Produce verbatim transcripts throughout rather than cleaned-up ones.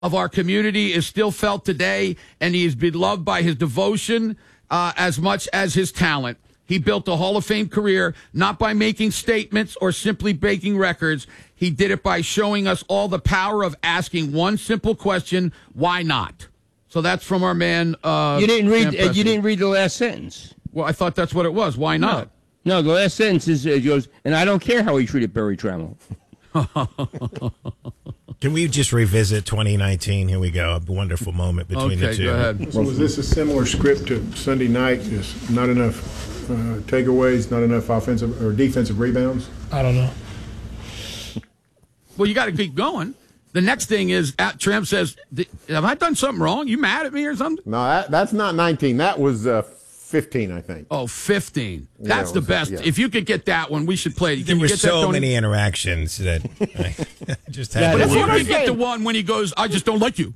of our community is still felt today, and he is beloved by his devotion uh, as much as his talent. He built a Hall of Fame career not by making statements or simply breaking records. He did it by showing us all the power of asking one simple question: why not? So that's from our man. Uh, you didn't read. Uh, you didn't read the last sentence. Well, I thought that's what it was. Why not? No, no the last sentence is it goes, and I don't care how he treated Barry Trammell. Can we just revisit twenty nineteen? Here we go. A wonderful moment between okay, the two. Go ahead. So was this a similar script to Sunday night? Just not enough uh, takeaways, not enough offensive or defensive rebounds? I don't know. Well, you got to keep going. The next thing is, at Tramp says, have I done something wrong? You mad at me or something? No, that, that's not nineteen. That was uh, fifteen, I think. Oh, fifteen. That's yeah, the was, best. Yeah. If you could get that one, we should play it. There were get so that, many interactions that I just had. But to if you watch. could get the one when he goes, I just don't like you.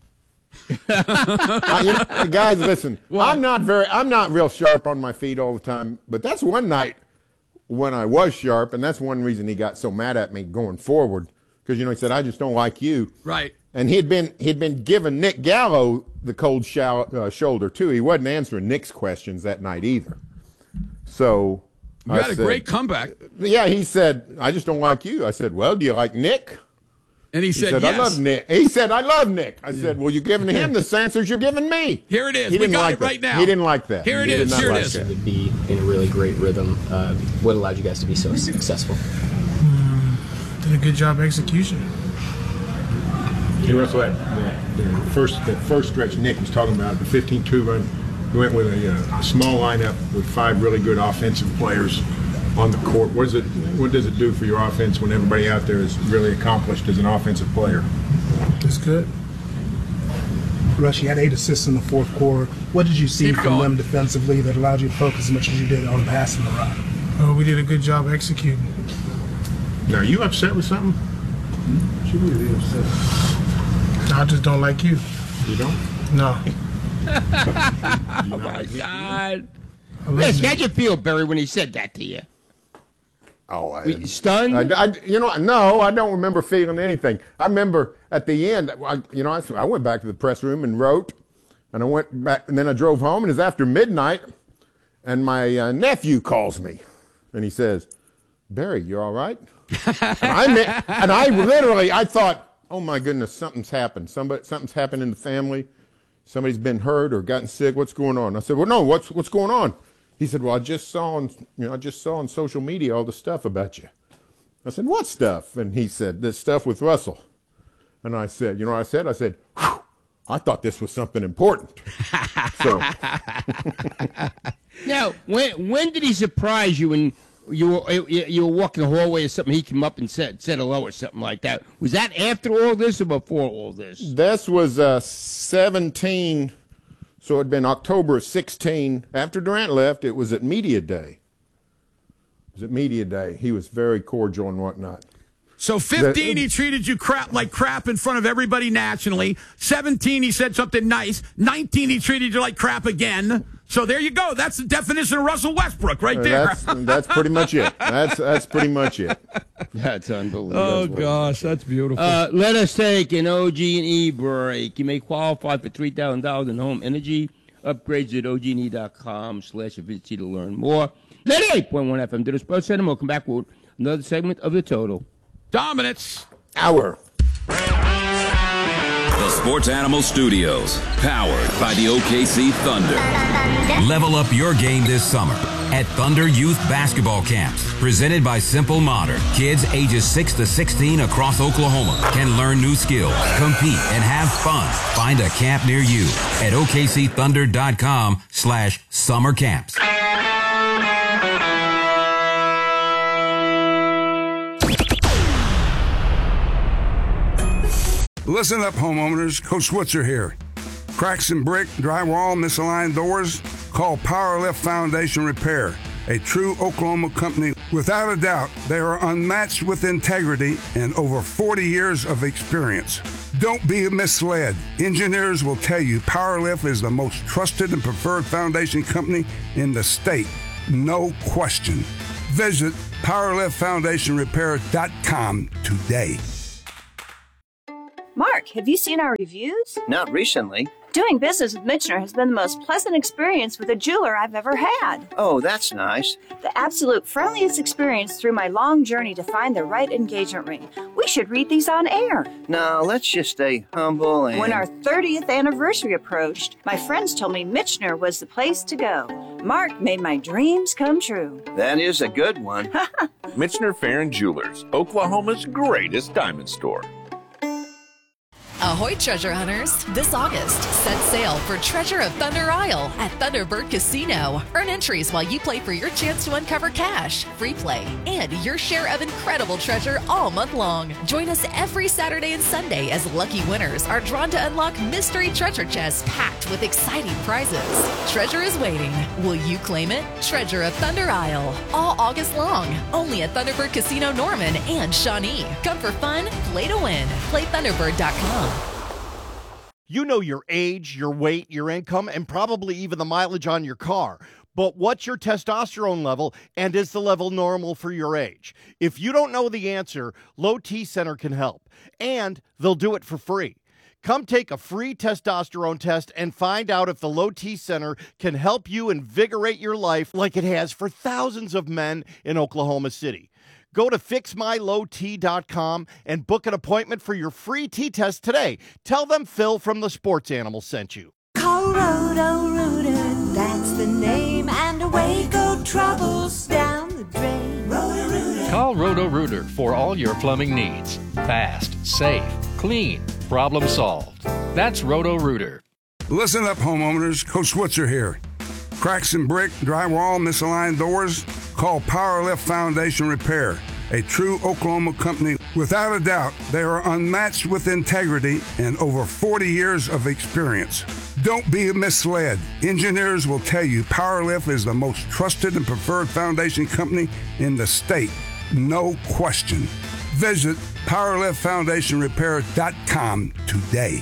uh, you know, guys, listen. What? I'm not very. I'm not real sharp on my feet all the time. But that's one night when I was sharp, and that's one reason he got so mad at me going forward. Because, you know, he said, I just don't like you. Right. And he'd been he'd been giving Nick Gallo the cold show, uh, shoulder, too. He wasn't answering Nick's questions that night either. So you I had a said, great comeback. Yeah, he said, I just don't like you. I said, well, do you like Nick? And he, he said, said yes. I love Nick. He said, I love Nick. I yeah. said, well, you're giving him the answers you're giving me. Here it is. He we got like it right that. now. He didn't like that. Here it he is. Here like it is. Would be in a really great rhythm. Uh, what allowed you guys to be so successful? Um, did a good job execution. He also had the, the first the first stretch Nick was talking about, the fifteen two run. He went with a, uh, a small lineup with five really good offensive players on the court. What, is it, what does it do for your offense when everybody out there is really accomplished as an offensive player? It's good. Rush, you had eight assists in the fourth quarter. What did you see Keep from going. them defensively that allowed you to focus as much as you did on passing the rock? Oh, we did a good job executing. Now, are you upset with something? She really upset. I just don't like you. You don't? No. Oh, my God. Yes, how'd you feel, Barry, when he said that to you? Oh, I, Were you stunned? I, I, you know, no, I don't remember feeling anything. I remember at the end, I, you know, I, I went back to the press room and wrote, and I went back, and then I drove home, and it was after midnight, and my uh, nephew calls me, and he says, Barry, you all right? and, I, and I literally, I thought, oh my goodness, something's happened. Somebody, something's happened in the family. Somebody's been hurt or gotten sick. What's going on? I said, well, no, what's what's going on? He said, well, I just saw on, you know, I just saw on social media all the stuff about you. I said, what stuff? And he said, this stuff with Russell. And I said, you know what I said? I said, whew, I thought this was something important. so. Now, when when did he surprise you when you were you were walking the hallway or something? He came up and said said hello or something like that. Was that after all this or before all this? This was uh, seventeen. So it had been October of sixteen. After Durant left, it was at Media Day. It was at Media Day. He was very cordial and whatnot. So fifteen, he treated you crap like crap in front of everybody nationally. seventeen, he said something nice. nineteen, he treated you like crap again. So there you go. That's the definition of Russell Westbrook right there. That's, that's pretty much it. That's that's pretty much it. That's unbelievable. Oh, gosh, that's beautiful. Uh, let us take an O G and E break. You may qualify for three thousand dollars in home energy upgrades at O G and E dot com slash Vinci to learn more. ninety-eight point one F M to the Sports Center. We'll come back with another segment of The Total. Dominance. Hour. The Sports Animal Studios, powered by the O K C Thunder. Level up your game this summer at Thunder Youth Basketball Camps, presented by Simple Modern. Kids ages six to sixteen across Oklahoma can learn new skills, compete, and have fun. Find a camp near you at O K C thunder dot com slash summer camps. Listen up, homeowners. Coach Switzer here. Cracks in brick, drywall, misaligned doors? Call Powerlift Foundation Repair, a true Oklahoma company. Without a doubt, they are unmatched with integrity and over forty years of experience. Don't be misled. Engineers will tell you Powerlift is the most trusted and preferred foundation company in the state. No question. Visit powerlift foundation repair dot com today. Mark, Mark, have you seen our reviews? Not recently. Doing business with Michener has been the most pleasant experience with a jeweler I've ever had. Oh, that's nice. The absolute friendliest experience through my long journey to find the right engagement ring. We should read these on air. No, let's just stay humble and... When our thirtieth anniversary approached, my friends told me Michener was the place to go. Mark made my dreams come true. That is a good one. Michener Fair and Jewelers, Oklahoma's greatest diamond store. Ahoy, treasure hunters! This August, set sail for Treasure of Thunder Isle at Thunderbird Casino. Earn entries while you play for your chance to uncover cash, free play, and your share of incredible treasure all month long. Join us every Saturday and Sunday as lucky winners are drawn to unlock mystery treasure chests packed with exciting prizes. Treasure is waiting. Will you claim it? Treasure of Thunder Isle, all August long, only at Thunderbird Casino Norman and Shawnee. Come for fun, play to win. Play Thunderbird dot com. You know your age, your weight, your income, and probably even the mileage on your car. But what's your testosterone level, and is the level normal for your age? If you don't know the answer, Low T Center can help, and they'll do it for free. Come take a free testosterone test and find out if the Low T Center can help you invigorate your life like it has for thousands of men in Oklahoma City. Go to fix my low t dot com and book an appointment for your free T-test today. Tell them Phil from the Sports Animal sent you. Call Roto-Rooter, that's the name, and away go troubles down the drain. Roto-Rooter. Call Roto-Rooter for all your plumbing needs. Fast, safe, clean, problem solved. That's Roto-Rooter. Listen up, homeowners. Coach Switzer here. Cracks in brick, drywall, misaligned doors? Call Powerlift Foundation Repair, a true Oklahoma company. Without a doubt, they are unmatched with integrity and over forty years of experience. Don't be misled. Engineers will tell you Powerlift is the most trusted and preferred foundation company in the state. No question. Visit powerlift foundation repair dot com today.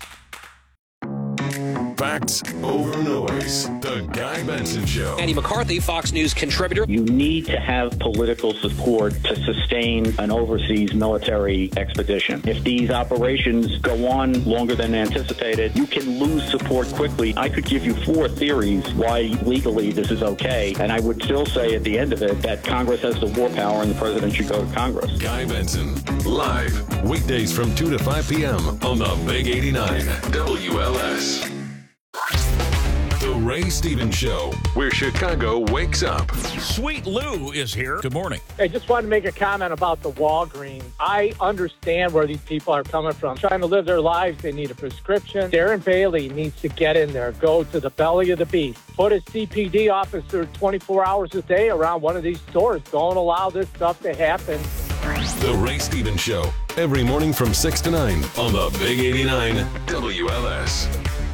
Facts over noise. The Guy Benson Show. Andy McCarthy, Fox News contributor. You need to have political support to sustain an overseas military expedition. If these operations go on longer than anticipated, you can lose support quickly. I could give you four theories why legally this is okay, and I would still say at the end of it that Congress has the war power and the president should go to Congress. Guy Benson, live, weekdays from two to five p.m. on the Big eighty-nine W L S. The Ray Stevens Show, where Chicago wakes up. Sweet Lou is here. Good morning. I just wanted to make a comment about the Walgreens. I understand where these people are coming from. Trying to live their lives, they need a prescription. Darren Bailey needs to get in there, go to the belly of the beast. Put a C P D officer twenty-four hours a day around one of these stores. Don't allow this stuff to happen. The Ray Stevens Show, every morning from six to nine on the Big eighty-nine W L S.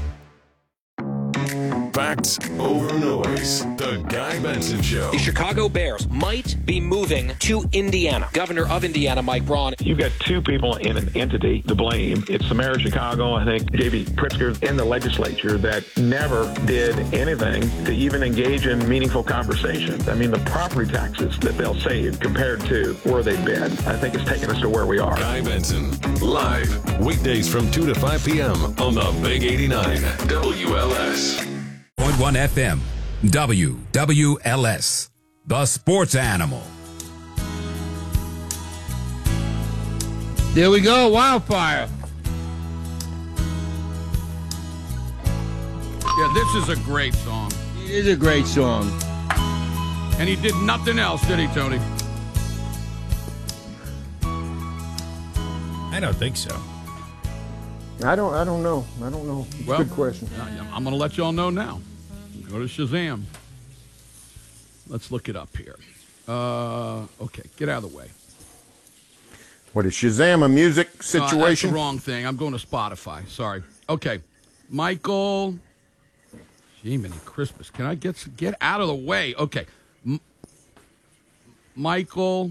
Facts over noise. The Guy Benson Show. The Chicago Bears might be moving to Indiana. Governor of Indiana, Mike Braun. You've got two people in an entity to blame. It's the mayor of Chicago, I think, J B Pritzker, in the legislature that never did anything to even engage in meaningful conversations. I mean, the property taxes that they'll save compared to where they've been, I think it's taken us to where we are. Guy Benson, live, weekdays from two to five p.m. on the Big eighty-nine W L S. point one F M, W W L S, the Sports Animal. There we go, Wildfire. Yeah, this is a great song. It is a great song. And he did nothing else, did he, Tony? I don't think so. I don't. I don't know. I don't know. It's Well, a good question. I'm going to let you all know now. Go to Shazam. Let's look it up here. Uh, okay, get out of the way. What is Shazam, a music situation? No, that's the wrong thing. I'm going to Spotify. Sorry. Okay, Michael. Jiminy Christmas. Can I get get out of the way? Okay, M- Michael.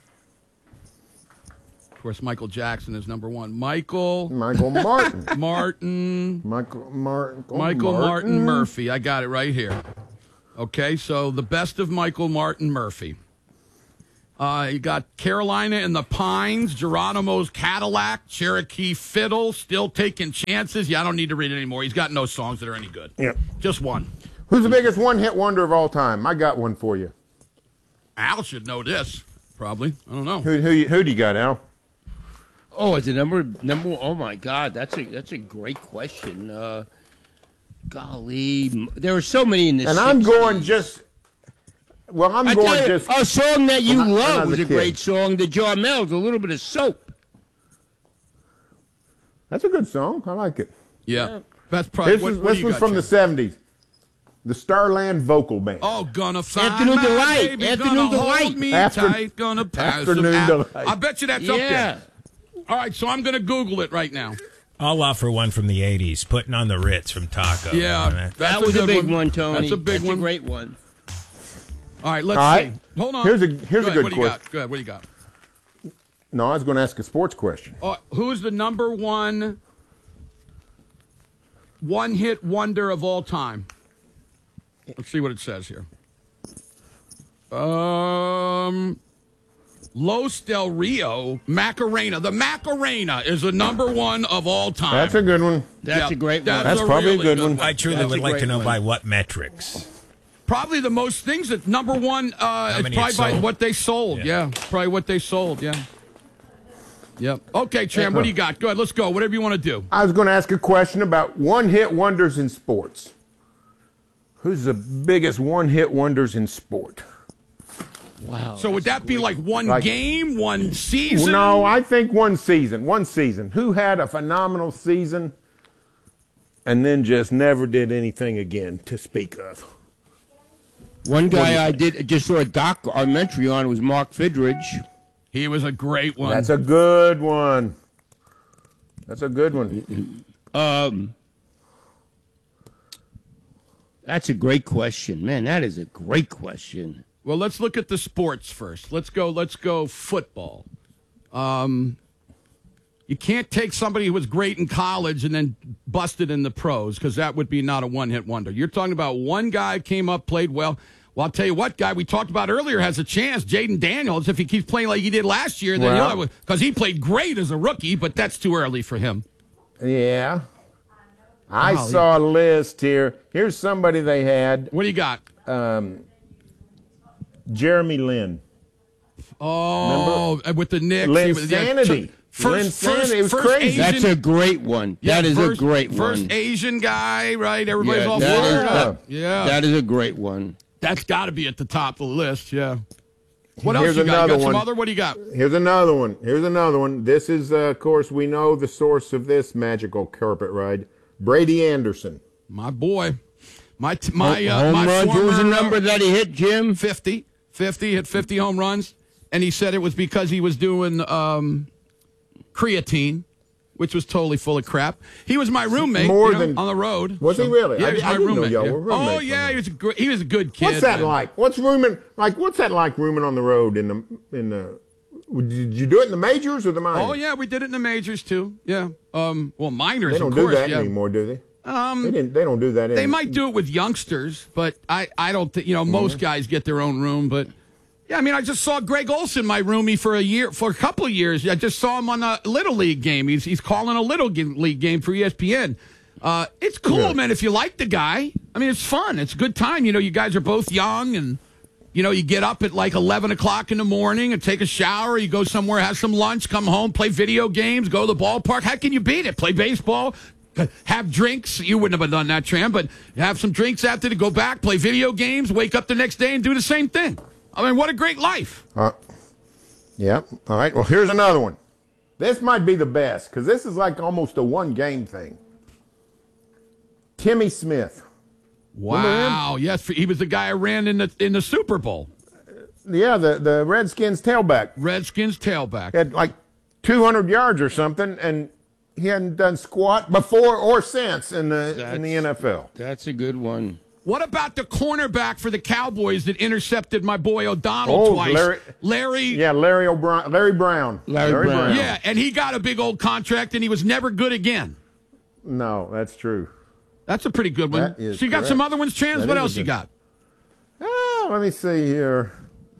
Of course, Michael Jackson is number one. Michael. Michael Martin. Martin. Michael Martin. Michael Martin. Martin Murphey. I got it right here. Okay, so the best of Michael Martin Murphey. Uh, you got Carolina in the Pines, Geronimo's Cadillac, Cherokee Fiddle, Still Taking Chances. Yeah, I don't need to read it anymore. He's got no songs that are any good. Yeah. Just one. Who's the biggest one-hit wonder of all time? I got one for you. Al should know this, probably. I don't know. Who who, who do you got, Al? Oh, it's a number number. Oh my God, that's a that's a great question. Uh, golly, m- there are so many in this. And I'm going just. Well, I'm I going tell you, just. a song that you when I- when I love was was a a kid. great song. The Jarmels, a little bit of soap. That's a good song. I like it. Yeah. That's probably This what, was, what this do you was got, from Jim? the seventies. The Starland Vocal Band. Oh, gonna find Afternoon my Delight. baby, Afternoon gonna Delight. hold me After- tight, gonna pass Afternoon some out. Delight. I bet you that's up Yeah. there. All right, so I'm going to Google it right now. I'll offer one from the eighties, Putting on the Ritz from Taco. Yeah, That- that's That was a good big one, Tony. That's a big That's one. a great one. All right, let's All right. see. Hold on. Here's a- here's Go a ahead, good what do you question. got? Go ahead, what do you got? No, I was going to ask a sports question. Uh, who's the number one one-hit wonder of all time? Let's see what it says here. Um, Los Del Rio, Macarena. The Macarena is the number one of all time. That's a good one. That's Yep, a great one. That's probably a really good one. I truly That's would a like to great know one. by what metrics. Probably the most things that number one. Uh, it's many probably it by sold? what they sold. Yeah. Yeah. probably what they sold. Yeah. Yep. Okay, Tram. What do you got? Go ahead. Let's go. Whatever you want to do. I was going to ask a question about one-hit wonders in sports. Who's the biggest one-hit wonders in sport? Wow. So would that be like one Like- game, one season? No, I think one season. One season. Who had a phenomenal season and then just never did anything again to speak of? One What do you guy I think? did just saw a documentary on was Mark Fidridge. He was a great one. That's a good one. That's a good one. Um, that's a great question, man. That is a great question. Well, let's look at the sports first. Let's go. Let's go football. Um, you can't take somebody who was great in college and then busted in the pros because that would be not a one-hit wonder. You're talking about one guy came up, played well. Well, I'll tell you what, guy we talked about earlier has a chance. Jaden Daniels, if he keeps playing like he did last year, then Well- he'll because he played great as a rookie, but that's too early for him. Yeah. I Wow, saw a list here. Here's somebody they had. What do you got? Um, Jeremy Lin. Oh, with the Knicks. Lin he was- yeah, Sanity. First, Lin first, Sanity. It was first crazy. Asian, That's a great one. yeah, that is first, a great First one. Asian guy, right? Everybody's Yeah, all that is- fired uh, up. Yeah. That is a great one. That's got to be at the top of the list, yeah. What Here's else you got? You another got some one. other? What do you got? Here's another one. Here's another one. This is, uh, of course, we know the source of this magical carpet ride. Brady Anderson. My boy. My t- my uh, home my runs. What was the former, uh, number that he hit, Jim? fifty. fifty, hit fifty home runs. And he said it was because he was doing um, creatine, which was totally full of crap. He was my roommate More you know, than- on the road. Was he really? Yeah, I- he was I my didn't know roommate. y'all yeah. were roommates Oh, on yeah, that. he was, a great, he was a good kid. What's that man. like? What's rooming like? What's that like rooming on the road in the in the? Did you do it in the majors or the minors? Oh, yeah, we did it in the majors, too. Yeah. Um, well, minors, They don't of do course. that yeah. anymore, do they? Um, They didn't. They don't do that. They in, might do it with youngsters, but I, I don't think, you know, most guys get their own room. But, yeah, I mean, I just saw Greg Olson, my roomie, for a year, for a couple of years. I just saw him on a Little League game. He's, he's calling a Little League game for E S P N. Uh, it's cool, Yeah. man, if you like the guy. I mean, it's fun. It's a good time. You know, you guys are both young and, you know, you get up at like eleven o'clock in the morning and take a shower. You go somewhere, have some lunch, come home, play video games, go to the ballpark. How can you beat it? Play baseball, have drinks. You wouldn't have done that, Tram, but have some drinks after to go back, play video games, wake up the next day and do the same thing. I mean, what a great life. Uh, yeah. All right. Well, here's another one. This might be the best because this is like almost a one game thing. Timmy Smith. Wow. Yes, he was the guy I ran in the in the Super Bowl. Yeah, the, the Redskins tailback. Redskins tailback. Had like two hundred yards or something, and he hadn't done squat before or since in the in the N F L. That's a good one. What about the cornerback for the Cowboys that intercepted my boy O'Donnell Oh, twice? Larry- Larry. Yeah, Larry O'Brien, Larry Brown. Larry Brown. Yeah, and he got a big old contract, and he was never good again. No, that's true. That's a pretty good one. That is So you got correct. some other ones, Chance? That What is a else you good- got? Oh, let me see here.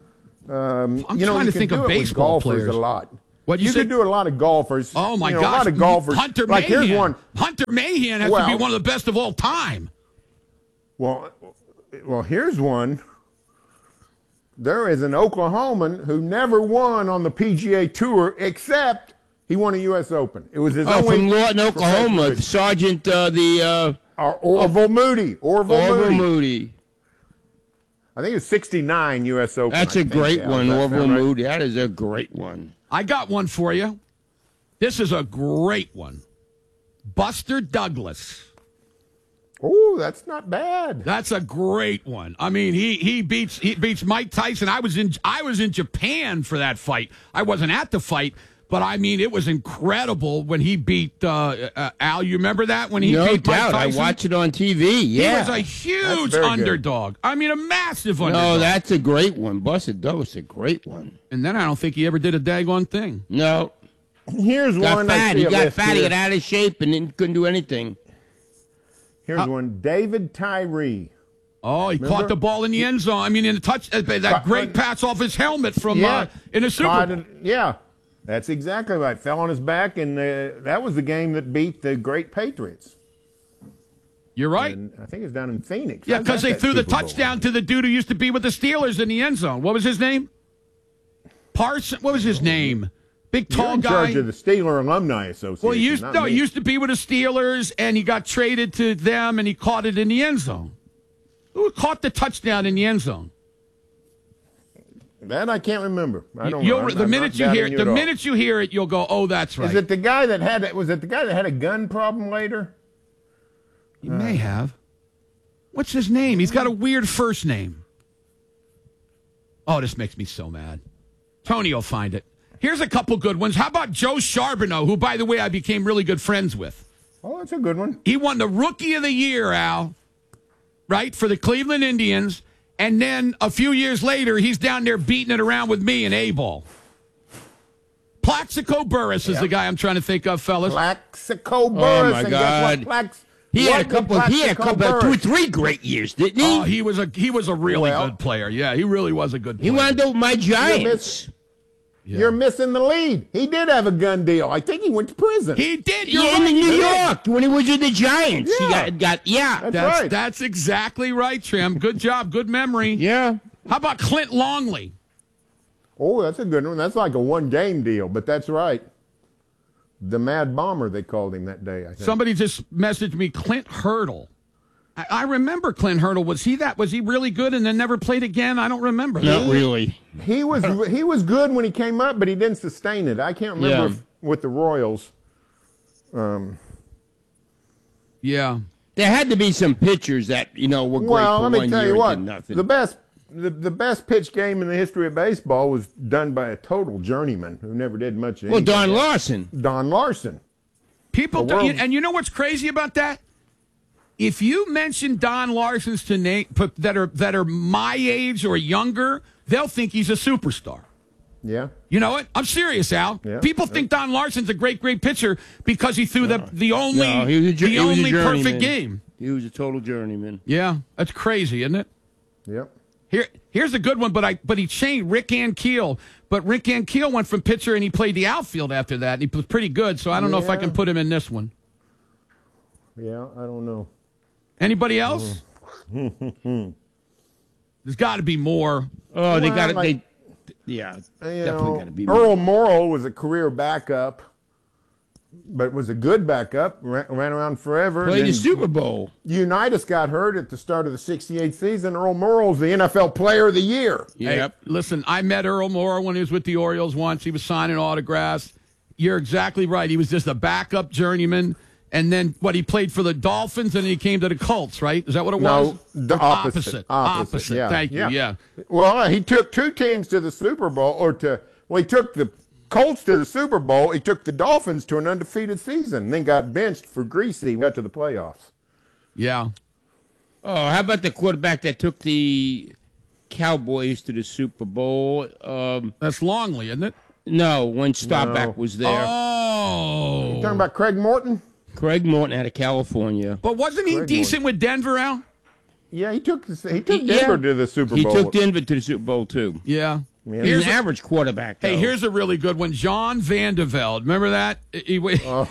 Um, I'm you know, trying you to can think do of it with baseball golfers players. a lot. What'd you you say? could do a lot of golfers. Oh my you know, gosh, a lot of golfers. Hunter like Mahan. here's one. Hunter Mahan has well, to be one of the best of all time. Well, well, here's one. There is an Oklahoman who never won on the P G A Tour except he won a U S Open. It was his Oh, only from Lawton, Oklahoma, professional- Sergeant uh, the uh, Or- Orville Moody. Orville, Orville Moody. Moody. I think it's sixty-nine U S Open. That's I a think, great Al. one, Does that Orville sound right? Moody. That is a great one. I got one for you. This is a great one. Buster Douglas. Oh, that's not bad. That's a great one. I mean, he he beats he beats Mike Tyson. I was in I was in Japan for that fight. I wasn't at the fight, but I mean, it was incredible when he beat uh, uh, Al. You remember that when he no beat doubt. Mike Tyson? I watched it on T V. Yeah, He was a That's huge very good. underdog. I mean, a massive underdog. No, that's a great one. Buster Douglas is a great one. And then I don't think he ever did a daggone thing. No. Here's got one. I fat. see He a got list fat. He here. got out of shape and then couldn't do anything. Here's Uh, one. David Tyree. Oh, he Remember? caught the ball in the end zone. I mean, in the touch, uh, that Caught- great pass off his helmet from Yeah. uh, in the Super Caught Bowl. it- Yeah, that's exactly right. Fell on his back, and uh, that was the game that beat the great Patriots. You're right. And I think it's down in Phoenix. Yeah, I was because at they that threw the Super Bowl. touchdown to the dude who used to be with the Steelers in the end zone. What was his name? Parson. What was his name? Big You're tall in guy. charge of the Steeler Alumni Association. Well, he used not no, me. he used to be with the Steelers, and he got traded to them, and he caught it in the end zone. Who caught the touchdown in the end zone? That I can't remember. I don't You'll- know. I'm- the I'm minute not you hear doubting the at all. minute you hear it, you'll go, "Oh, that's right." Is it the guy that had was it the guy that had a gun problem later? He may have. What's his name? He's got a weird first name. Oh, this makes me so mad. Tony will find it. Here's a couple good ones. How about Joe Charbonneau, who, by the way, I became really good friends with? Oh, that's a good one. He won the Rookie of the Year, Al, right, for the Cleveland Indians. And then a few years later, he's down there beating it around with me in A-ball. Plaxico Burress is the guy I'm trying to think of, fellas. Plaxico Burress. Oh, my and God. Guess what? Plax- He what had a did couple. He had a Plaxico couple, two or Burress- three great years, didn't he? Oh, he was a he was a really Well- good player. Yeah, he really was a good player. he wound up with my You're, Giants. miss- You're missing the lead. He did have a gun deal. I think he went to prison. He did. You're Yeah, right. in New He did. York when he was with the Giants. He Yeah. got, got yeah. That's, That's right. that's exactly right, Trim. Good job. Good memory. Yeah. How about Clint Longley? Oh, that's a good one. That's like a one-game deal, but that's right. The Mad Bomber, they called him that day, I think. Somebody just messaged me Clint Hurdle. I, I remember Clint Hurdle. Was he that? Was he really good and then never played again? I don't remember. Not really. He was he was good when he came up, but he didn't sustain it. I can't remember Yeah. if, with the Royals. Um, Yeah. There had to be some pitchers that you know were great well, for let me one tell year you and what. did nothing. The best the, the best pitch game in the history of baseball was done by a total journeyman who never did much of well, anything. Don Larson. Don Larson. People The don't, world- and you know what's crazy about that? If you mention Don Larson's to name that are that are my age or younger, they'll think he's a superstar. Yeah. You know what? I'm serious, Al. Yeah. People think Don Larson's a great, great pitcher because he threw the the only No, he was a, jour- the he was a only perfect journeyman. game. He was a total journeyman. Yeah, that's crazy, isn't it? Yep. Here, here's a good one, but I but he changed Rick Ankiel. But Rick Ankiel went from pitcher and he played the outfield after that. And he was pretty good, so I don't know if I Yeah. can put him in this one. Yeah, I don't know. Anybody else? There's got to be more. Oh, they Well, got it. like- They, yeah, You definitely know, got to be. Earl Morrall was a career backup, but was a good backup. Ran, ran around forever. Played and the then Super Bowl. Unitas got hurt at the start of the sixty-eight season. Earl Morrall's the N F L Player of the Year. Yep. Hey, listen, I met Earl Morrall when he was with the Orioles once. He was signing autographs. You're exactly right. He was just a backup journeyman. And then, what, he played for the Dolphins, and he came to the Colts, right? Is that what it No, was? the Or opposite. Opposite. Opposite. yeah. Thank you, yeah. Well, he took two teams to the Super Bowl, or to, well, he took the Colts to the Super Bowl. He took the Dolphins to an undefeated season, then got benched for Greasy, got to the playoffs. Yeah. Oh, how about the quarterback that took the Cowboys to the Super Bowl? Um, That's Longley, isn't it? No, when Staubach No. was there. Oh. You talking about Craig Morton? Craig Morton out of California. But wasn't he Craig decent with Denver, Al? Yeah, he took the, he took Yeah. Denver to the Super He Bowl. took Denver to the Super Bowl, too. Yeah. He's Here's an a- average quarterback. Hey, though. here's a really good one. John Vandevelde. Remember that? He, Oh.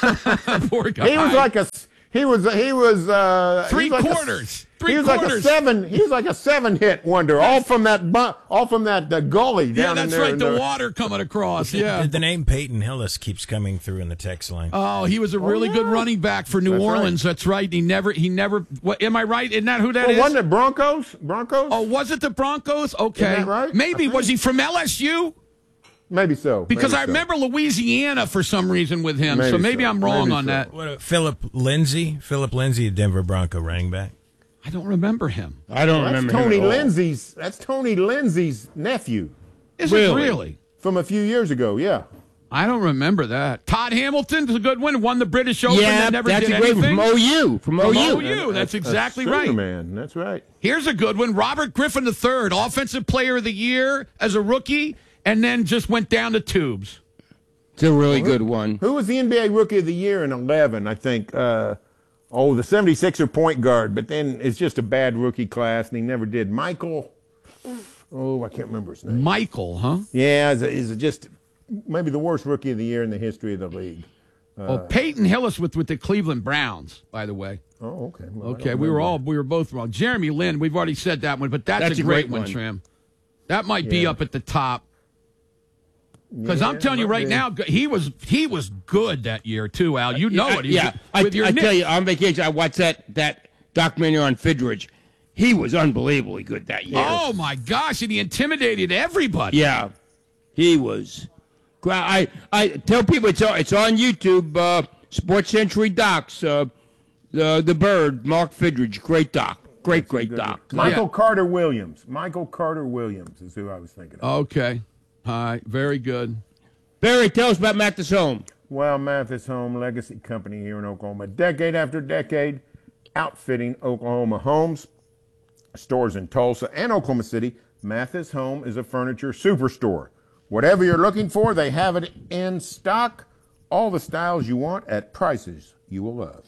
poor guy. He was like a he was he was uh, Three he was like a- quarters. Three he was quarters. like a seven. He was like a seven-hit wonder, all from that bu- all from that uh, gully Yeah, down in that's there. right. in The water coming across. Yeah. The name Peyton Hillis keeps coming through in the text line. Oh, he was a really yeah. good running back for New That's Orleans. That's right. He never. He never. What? Am I right? Isn't that who that Well, is? wasn't it Broncos? Broncos? Oh, was it the Broncos? Okay. Isn't that right? Maybe. I Was he from L S U? Maybe so. Because maybe I so. remember Louisiana for some reason with him. Maybe so maybe so. I'm wrong Maybe on so. that. What, uh, Philip Lindsay? Philip Lindsay, a Denver Bronco running back. I don't remember him. I don't Well, that's remember him Tony at all. Lindsay's. That's Tony Lindsay's nephew Is Really? it really? from a few years ago. Yeah. I don't remember that. Todd Hamilton's a good one. Won the British Open. Yeah, that never that's did a great one anything. from O U. From From O U. O U. That's exactly Sooner right. man. That's right. Here's a good one. Robert Griffin the third, Offensive Player of the Year as a rookie, and then just went down the tubes. It's a really good one. Who was the N B A Rookie of the Year in eleven? I think. Uh, oh, the seventy-sixer point guard, but then it's just a bad rookie class, and he never did. Michael. Oh, I can't remember his name. Michael, huh? Yeah, is is just maybe the worst rookie of the year in the history of the league. Uh, Oh, Peyton Hillis with, with the Cleveland Browns, by the way. Oh, okay. Well, I Okay, don't we were remember. all we were both wrong. Jeremy Lin, we've already said that one, but that's, That's a a great, great one, one. Tram. That might be Yeah. up at the top. Because I'm Yeah, telling you might right be. now, he was he was good that year too, Al. You know I- it. He's yeah, I, with your I Knicks. tell you, on vacation, I watched that that documentary on Fidridge. He was unbelievably good that year. Oh my gosh, and he intimidated everybody. Yeah, he was. I I tell people it's on, it's on YouTube. Uh, Sports Century docs. Uh, the the Bird, Mark Fidridge, great doc, great great doc. Michael Yeah. Carter Williams. Michael Carter Williams is who I was thinking of. Okay. All right. Very good. Barry, tell us about Mathis Home. Well, Mathis Home Legacy Company here in Oklahoma, decade after decade, outfitting Oklahoma homes, stores in Tulsa and Oklahoma City. Mathis Home is a furniture superstore. Whatever you're looking for, they have it in stock. All the styles you want at prices you will love.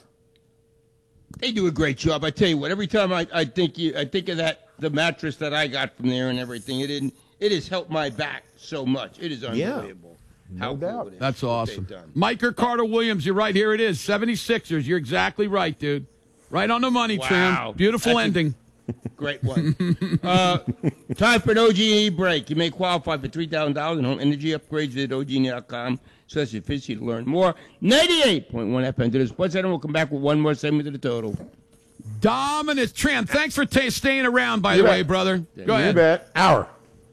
They do a great job. I tell you what. Every time I, I think you, I think of that the mattress that I got from there and everything. It didn't. It has helped my back so much. It is unbelievable. No How doubt. cool it is. That's what awesome. they've done. Micah Carter Williams, you're right. Here it is. seventy-sixers. You're exactly right, dude. Right on the money, Wow. Tram. Beautiful That's a- ending. Great one. uh, time for an O G and E break. You may qualify for three thousand dollars in home energy upgrades at O G and E dot com. Slash efficiency to learn more. ninety-eight point one F M to the Sports Center. We'll come back with one more segment of the total. Dominus Tram. Thanks for ta staying around, by You the bet. way, brother. Go You ahead. bet. Hour.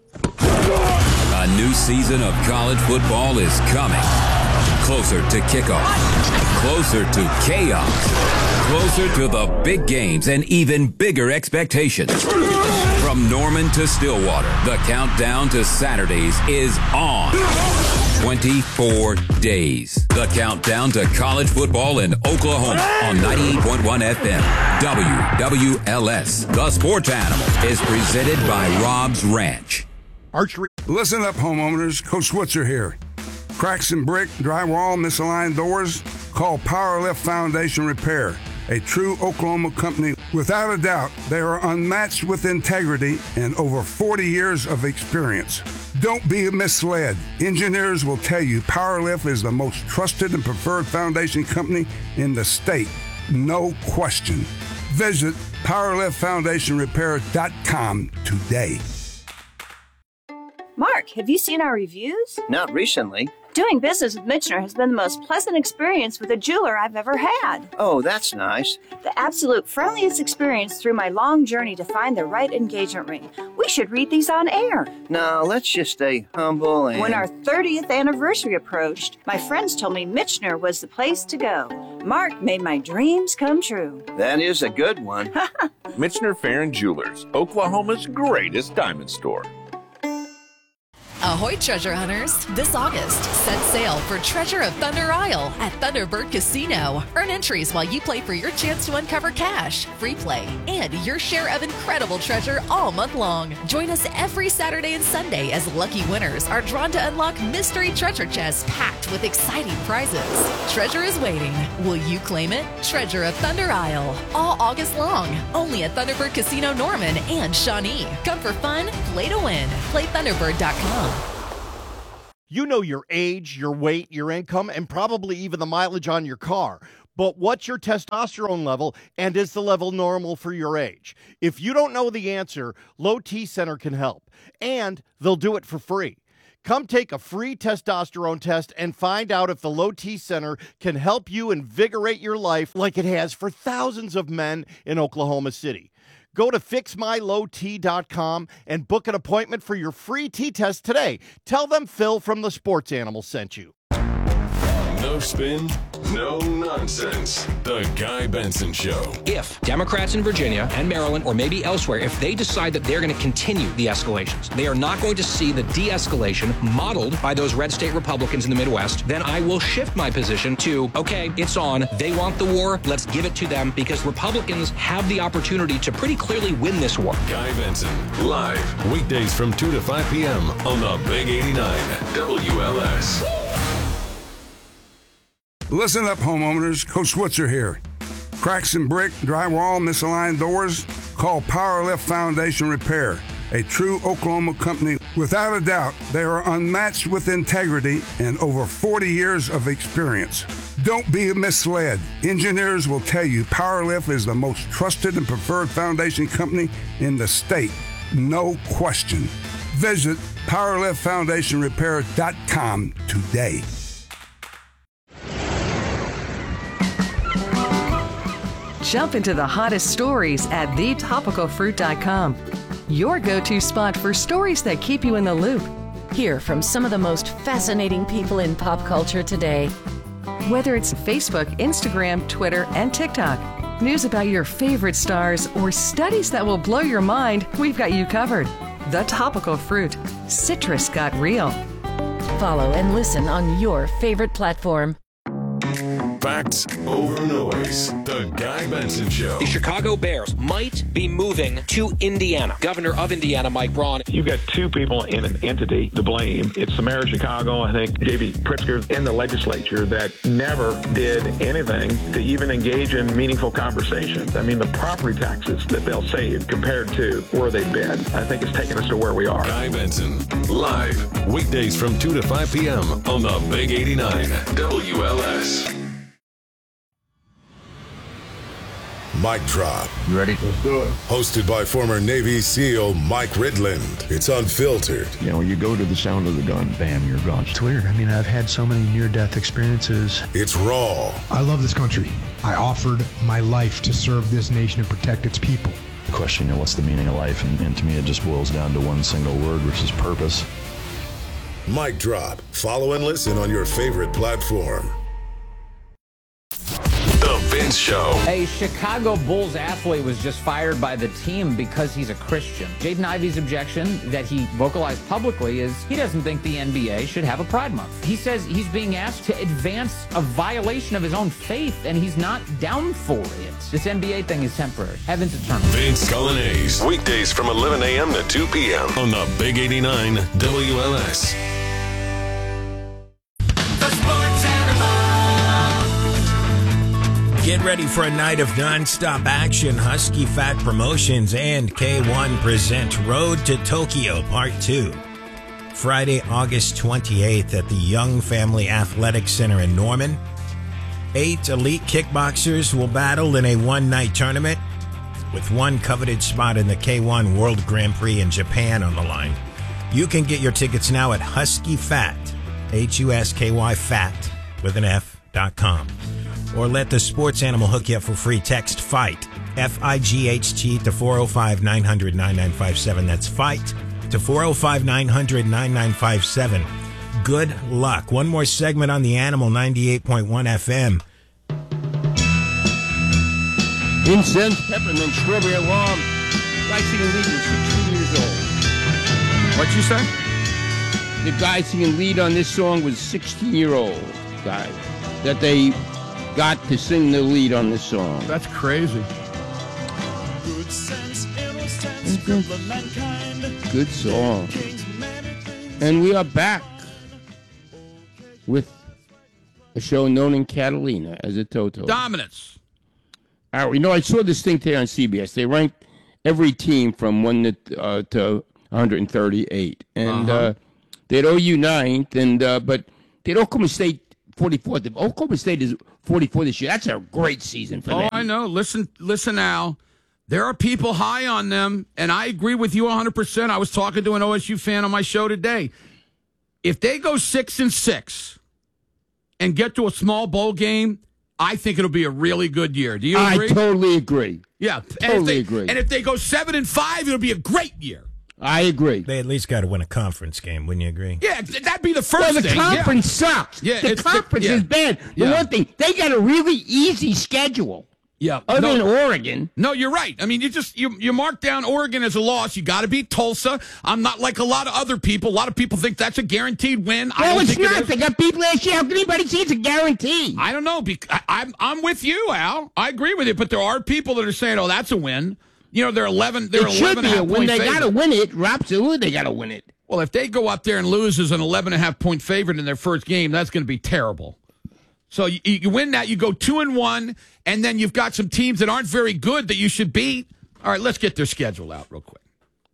A new season of college football is coming. Closer to kickoff. Closer to chaos. Closer to the big games and even bigger expectations. From Norman to Stillwater, the countdown to Saturdays is on. twenty-four days. The countdown to college football in Oklahoma on ninety-eight point one F M. W W L S. The Sports Animal is presented by Rob's Ranch. Archery. Listen up, homeowners. Coach Switzer here. Cracks in brick, drywall, misaligned doors? Call Powerlift Foundation Repair, a true Oklahoma company. Without a doubt, they are unmatched with integrity and over forty years of experience. Don't be misled. Engineers will tell you Powerlift is the most trusted and preferred foundation company in the state. No question. Visit powerlift foundation repair dot com today. Mark, have you seen our reviews? Not recently. Doing business with Michener has been the most pleasant experience with a jeweler I've ever had. Oh, that's nice. The absolute friendliest experience through my long journey to find the right engagement ring. We should read these on air. Now, let's just stay humble and... When our thirtieth anniversary approached, my friends told me Michener was the place to go. Mark made my dreams come true. That is a good one. Michener Fair and Jewelers, Oklahoma's greatest diamond store. A Ahoy, treasure hunters! This August, set sail for Treasure of Thunder Isle at Thunderbird Casino. Earn entries while you play for your chance to uncover cash, free play, and your share of incredible treasure all month long. Join us every Saturday and Sunday as lucky winners are drawn to unlock mystery treasure chests packed with exciting prizes. Treasure is waiting. Will you claim it? Treasure of Thunder Isle. All August long. Only at Thunderbird Casino Norman and Shawnee. Come for fun, play to win. Play thunderbird dot com. You know your age, your weight, your income, and probably even the mileage on your car. But what's your testosterone level, and is the level normal for your age? If you don't know the answer, Low T Center can help, and they'll do it for free. Come take a free testosterone test and find out if the Low T Center can help you invigorate your life like it has for thousands of men in Oklahoma City. Go to fix my low t dot com and book an appointment for your free T-test today. Tell them Phil from the Sports Animal sent you. No spin, no nonsense. The Guy Benson Show. If Democrats in Virginia and Maryland, or maybe elsewhere, if they decide that they're going to continue the escalations, they are not going to see the de-escalation modeled by those red state Republicans in the Midwest, then I will shift my position to, okay, it's on. They want the war. Let's give it to them, because Republicans have the opportunity to pretty clearly win this war. Guy Benson, live, weekdays from two to five p.m. on the Big eighty-nine W L S. Listen up, homeowners. Coach Switzer here. Cracks in brick, drywall, misaligned doors? Call Power Lift Foundation Repair, a true Oklahoma company. Without a doubt, they are unmatched with integrity and over forty years of experience. Don't be misled. Engineers will tell you Power Lift is the most trusted and preferred foundation company in the state. No question. Visit power lift foundation repair dot com today. Jump into the hottest stories at the topical fruit dot com. Your go-to spot for stories that keep you in the loop. Hear from some of the most fascinating people in pop culture today. Whether it's Facebook, Instagram, Twitter, and TikTok, news about your favorite stars, or studies that will blow your mind, we've got you covered. The Topical Fruit. Citrus got real. Follow and listen on your favorite platform. Facts over noise. The Guy Benson Show. The Chicago Bears might be moving to Indiana. Governor of Indiana, Mike Braun. You've got two people in an entity to blame. It's the mayor of Chicago, I think, J B Pritzker, in the legislature that never did anything to even engage in meaningful conversations. I mean, the property taxes that they'll save compared to where they've been, I think it's taken us to where we are. Guy Benson, live, weekdays from two to five p.m. on the Big eighty-nine W L S. Mic Drop. You ready? Let's do it. Hosted by former Navy SEAL Mike Ridland. It's unfiltered. You know, you go to the sound of the gun, bam, you're gone. It's weird. I mean, I've had so many near-death experiences. It's raw. I love this country. I offered my life to serve this nation and protect its people. Question, you know, what's the meaning of life? And, and to me, it just boils down to one single word, which is purpose. Mic Drop. Follow and listen on your favorite platform. The Vince Show. A Chicago Bulls athlete was just fired by the team because he's a Christian. Jaden Ivey's objection that he vocalized publicly is he doesn't think the N B A should have a Pride Month. He says he's being asked to advance a violation of his own faith, and he's not down for it. This N B A thing is temporary. Heaven's eternal. Vince Cullinase. Weekdays from eleven a.m. to two p.m. on the Big eighty-nine W L S. Get ready for a night of nonstop action. Husky Fat Promotions and K one present Road to Tokyo Part two. Friday, August twenty-eighth at the Young Family Athletic Center in Norman. Eight elite kickboxers will battle in a one-night tournament with one coveted spot in the K one World Grand Prix in Japan on the line. You can get your tickets now at Husky Fat, H U S K Y Fat, with an F, dot com. Or let the sports animal hook you up for free. Text FIGHT, F I G H T, to four oh five, nine hundred, nine nine five seven. That's FIGHT to four oh five, nine hundred, nine nine five seven. Good luck. One more segment on the Animal, ninety-eight point one F M. Incense, peppermint, strawberry alarm. Glycine leader, sixteen years old. What'd you say? the guy singing lead on this song was a sixteen-year-old guy that they got to sing the lead on this song. That's crazy. Good sense, innocence, crippling mankind. Good song. And we are back with a show known in Catalina as a Toto. Dominance. All right, you know, I saw this thing today on C B S. They ranked every team from one to, uh, to one hundred thirty-eight. And Uh-huh. uh, they had O U ninth, and, uh, but they had Oklahoma State forty-fourth. Oklahoma State is forty-four this year. That's a great season for Oh, them. I know. Listen, listen now. There are people high on them, and I agree with you one hundred percent. I was talking to an O S U fan on my show today. If they go six and six and get to a small bowl game, I think it'll be a really good year. Do you agree? I totally agree. Yeah, Totally and if they, agree. And if they go seven and five, it'll be a great year. I agree. They at least got to win a conference game, wouldn't you agree? Yeah, th- that'd be the first Well, the thing. conference yeah. sucks. Yeah, the it's conference yeah. is bad. The Yeah. one thing, they got a really easy schedule. Yeah, Other no, than Oregon. No, you're right. I mean, you just you you mark down Oregon as a loss. You got to beat Tulsa. I'm not like a lot of other people. A lot of people think that's a guaranteed win. I No, don't it's think it not. is. They got beat last year. How can anybody say it's a guarantee? I don't know. bec- I, I'm I'm with you, Al. I agree with you. But there are people that are saying, "Oh, that's a win." You know, they're eleven. They're It should eleven be and a half win. point They got to favorite. win it. Absolutely, they got to win it. Well, if they go up there and lose as an eleven and a half point favorite in their first game, that's going to be terrible. So you, you win that, you go two and one, and then you've got some teams that aren't very good that you should beat. All right, let's get their schedule out real quick.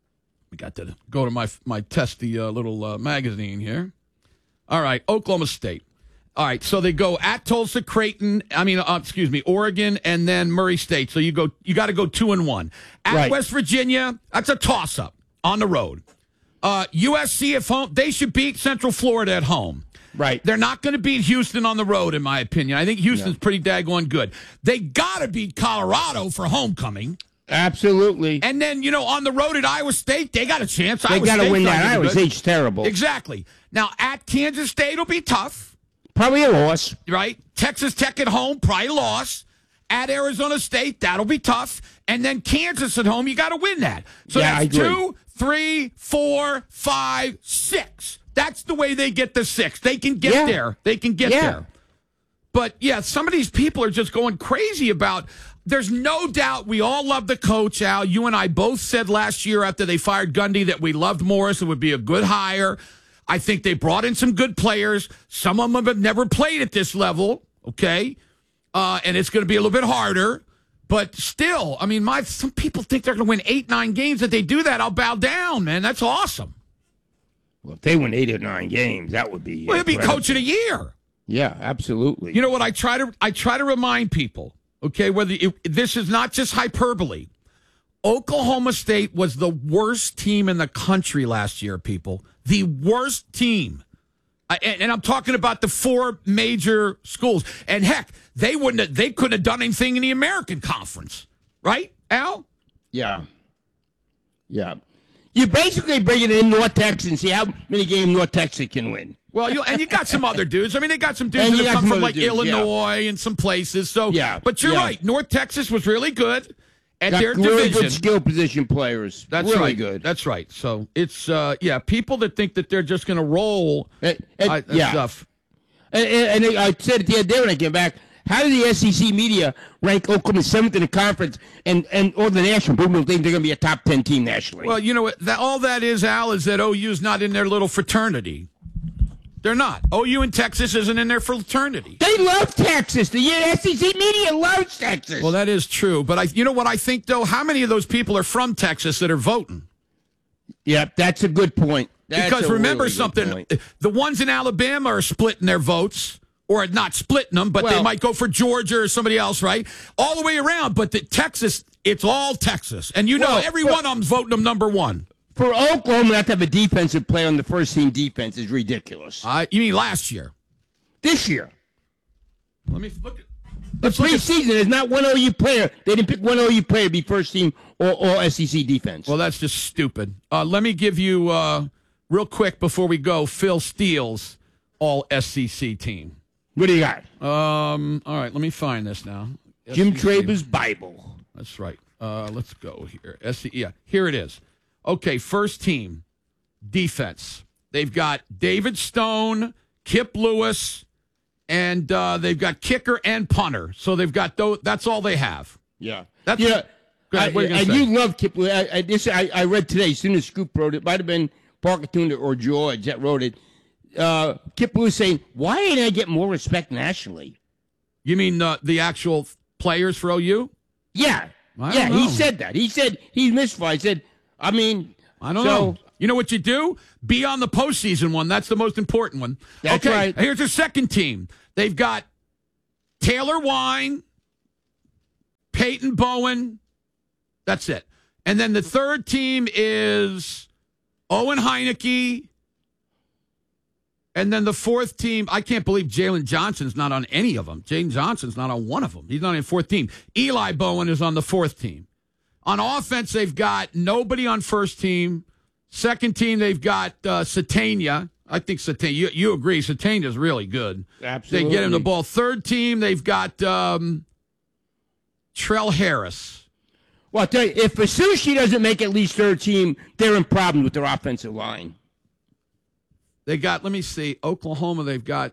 We got to go to my my testy uh, little uh, magazine here. All right, Oklahoma State. All right, so they go at Tulsa, Creighton. I mean, uh, excuse me, Oregon, and then Murray State. So you go, you got to go two and one at Right. West Virginia. That's a toss up on the road. Uh, U S C at home. They should beat Central Florida at home. Right. They're not going to beat Houston on the road, in my opinion. I think Houston's pretty daggone good. They got to beat Colorado for homecoming. Absolutely. And then, you know, on the road at Iowa State, they got a chance. They Iowa got to State's win not that. gonna be Iowa good. State's terrible. Exactly. Now, at Kansas State will be tough. Probably a loss. Right? Texas Tech at home, probably loss. At Arizona State, that'll be tough. And then Kansas at home, you got to win that. So Yeah, I that's agree. two, three, four, five, six. That's the way they get the six. They can get Yeah. there. They can get Yeah. there. But, yeah, some of these people are just going crazy about. There's no doubt we all love the coach, Al. You and I both said last year after they fired Gundy that we loved Morris. It would be a good hire. I think they brought in some good players. Some of them have never played at this level, okay? Uh, and it's going to be a little bit harder. But still, I mean, my some people think they're going to win eight, nine games. If they do that, I'll bow down, man. That's awesome. Well, if they win eight or nine games, that would be. Well, he'll be incredible. coach of the year. Yeah, absolutely. You know what? I try to I try to remind people, okay, whether it, this is not just hyperbole. Oklahoma State was the worst team in the country last year, people. The worst team. I, and, and I'm talking about the four major schools. And heck, they wouldn't have, they couldn't have done anything in the American Conference. Right, Al? Yeah. Yeah. You're basically bringing in North Texas and see how many games North Texas can win. Well, you and you got some other dudes. I mean, they got some dudes And that you have got come some from other like dudes, yeah. Illinois and some places. So, Yeah, But you're yeah. right. North Texas was really good at Got their really division. good skill position players. That's really right. good. That's right. So it's uh, yeah, people that think that they're just going to roll And- and- uh, yeah. stuff. And, and, and I said it the other day when I came back. How did the S E C media rank Oklahoma seventh in the conference and, and all the national people think they're going to be a top ten team nationally? Well, you know what? That, all that is, Al, is that O U's not in their little fraternity. They're not. O U and Texas isn't in their fraternity. They love Texas. The S E C media loves Texas. Well, that is true. But I, you know what I think, though? How many of those people are from Texas that are voting? Yeah, that's a good point. That's because a remember really good something, point. the ones in Alabama are splitting their votes, or not splitting them, but they Well- might go for Georgia or somebody else, right? All the way around. But the Texas, it's all Texas. And you know, Well, every well- one of them's voting them number one. For Oklahoma not to have a defensive player on the first team defense is ridiculous. Uh, you mean last year? This year. Let me look at The Let's look at- preseason, there's not one O U player. They didn't pick one O U player to be first team or, or S E C defense. Well, that's just stupid. Uh, let me give you, uh, real quick before we go, Phil Steele's all S E C team. What do you got? Um, all right, let me find this now. Jim S E C. Traber's Bible. That's right. Uh, let's go here. S E C, yeah, here it is. Okay, first team, defense. They've got David Stone, Kip Lewis, and uh, they've got kicker and punter. So they've got those. That's all they have. Yeah. That's yeah. Go ahead, I, what are you I gonna say? do love Kip Lewis. I, I, this, I, I read today, as soon as Scoop wrote it, might have been Parker Tuna or George that wrote it. Uh, Kip Lewis saying, why didn't I get more respect nationally? You mean uh, the actual players for O U? Yeah. I yeah, don't he know. said that. He said he misfired. He said, I mean, I don't so, know. You know what you do? Be on the postseason one. That's the most important one. That's okay, right. Here's the second team. They've got Taylor Wine, Peyton Bowen. That's it. And then the third team is Owen Heineke. And then the fourth team, I can't believe Jalen Johnson's not on any of them. Jalen Johnson's not on one of them. He's not on the fourth team. Eli Bowen is on the fourth team. On offense, they've got nobody on first team. Second team, they've got uh, Satania. I think Satania, you, you agree, Satania's really good. Absolutely. They get him the ball. Third team, they've got um, Trell Harris. Well, I'll tell you, if Asushi doesn't make at least third team, they're in problems with their offensive line. They got, let me see, Oklahoma, they've got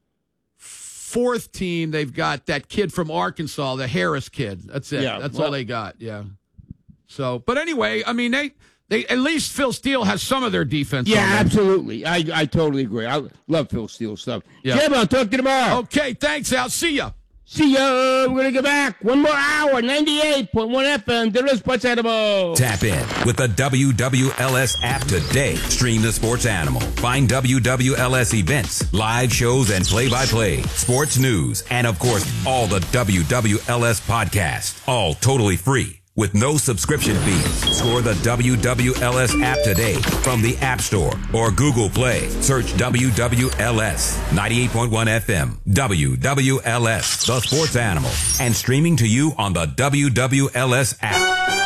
fourth team, they've got that kid from Arkansas, the Harris kid. That's it. Yeah, That's well, all they got, yeah. So, but anyway, I mean, they, they at least Phil Steele has some of their defense Yeah, on them. absolutely. I, I totally agree. I love Phil Steele stuff. Yeah. Jim, I'll talk to you tomorrow. Okay, thanks, Al. See ya. See ya. We're going to get back. One more hour, ninety-eight point one F M. There is Sports Animal. Tap in with the W W L S app today. Stream the Sports Animal. Find W W L S events, live shows, and play-by-play, sports news, and, of course, all the W W L S podcasts. All totally free with no subscription fees. Score the W W L S app today from the App Store or Google Play. Search W W L S ninety-eight point one F M. W W L S, the Sports Animal, and streaming to you on the W W L S app.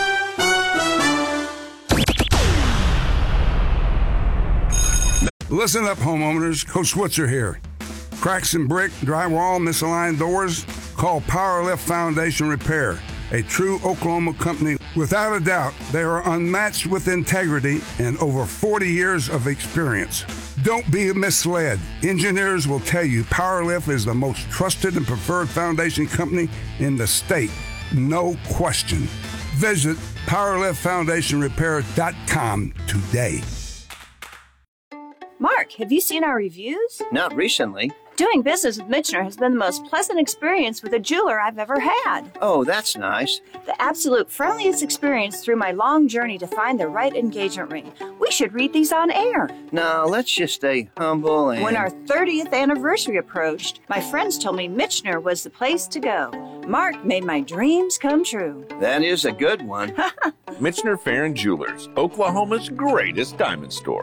Listen up, homeowners. Coach Switzer here. Cracks in brick, drywall, misaligned doors? Call Power Lift Foundation Repair, a true Oklahoma company. Without a doubt, they are unmatched with integrity and over forty years of experience. Don't be misled. Engineers will tell you Power Lift is the most trusted and preferred foundation company in the state. No question. Visit power lift foundation repair dot com today. Mark, have you seen our reviews? Not recently. Doing business with Michener has been the most pleasant experience with a jeweler I've ever had. Oh, that's nice. The absolute friendliest experience through my long journey to find the right engagement ring. We should read these on air. Now, let's just stay humble and... When our thirtieth anniversary approached, my friends told me Michener was the place to go. Mark made my dreams come true. That is a good one. Michener Fair and Jewelers, Oklahoma's greatest diamond store.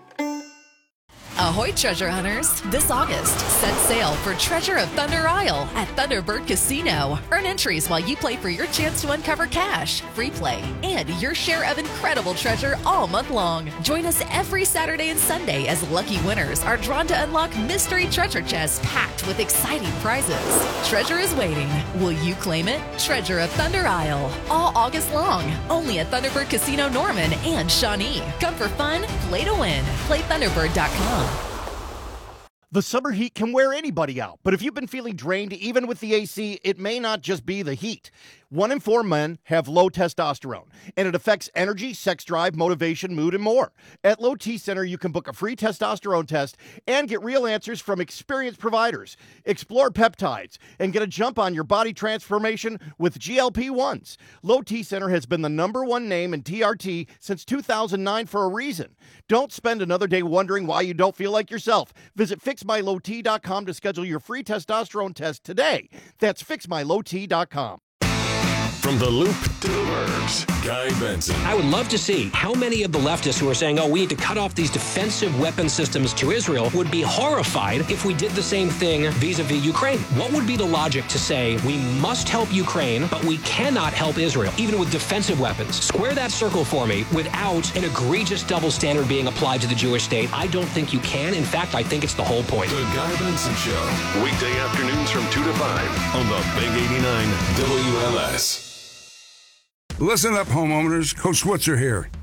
Ahoy, treasure hunters! This August, set sail for Treasure of Thunder Isle at Thunderbird Casino. Earn entries while you play for your chance to uncover cash, free play, and your share of incredible treasure all month long. Join us every Saturday and Sunday as lucky winners are drawn to unlock mystery treasure chests packed with exciting prizes. Treasure is waiting. Will you claim it? Treasure of Thunder Isle, all August long, only at Thunderbird Casino Norman and Shawnee. Come for fun, play to win. Play thunderbird dot com. The summer heat can wear anybody out, but if you've been feeling drained even with the A C, it may not just be the heat. One in four men have low testosterone, and it affects energy, sex drive, motivation, mood, and more. At Low T Center, you can book a free testosterone test and get real answers from experienced providers. Explore peptides and get a jump on your body transformation with G L P ones. Low T Center has been the number one name in T R T since two thousand nine for a reason. Don't spend another day wondering why you don't feel like yourself. Visit fix my low t dot com to schedule your free testosterone test today. That's fix my low t dot com. From the Loop to the Burbs, Guy Benson. I would love to see how many of the leftists who are saying, oh, we need to cut off these defensive weapon systems to Israel would be horrified if we did the same thing vis-a-vis Ukraine. What would be the logic to say we must help Ukraine, but we cannot help Israel, even with defensive weapons? Square that circle for me without an egregious double standard being applied to the Jewish state. I don't think you can. In fact, I think it's the whole point. The Guy Benson Show. Weekday afternoons from two to five on the Big eighty-nine W L S. Listen up, homeowners. Coach Switzer here.